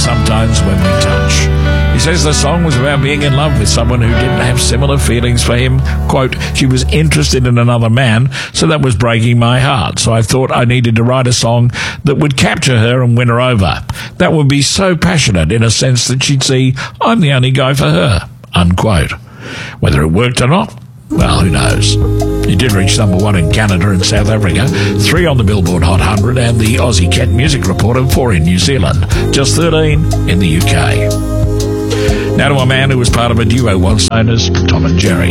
sometimes when we touch. He says the song was about being in love with someone who didn't have similar feelings for him. Quote, she was interested in another man, so that was breaking my heart. So I thought I needed to write a song that would capture her and win her over. That would be so passionate in a sense that she'd see I'm the only guy for her. Unquote. Whether it worked or not, well, who knows? It did reach number 1 in Canada and South Africa, 3 on the Billboard Hot 100 and the Aussie Cat Music Report, and 4 in New Zealand, just 13 in the UK. Now to a man who was part of a duo once known as Tom and Jerry.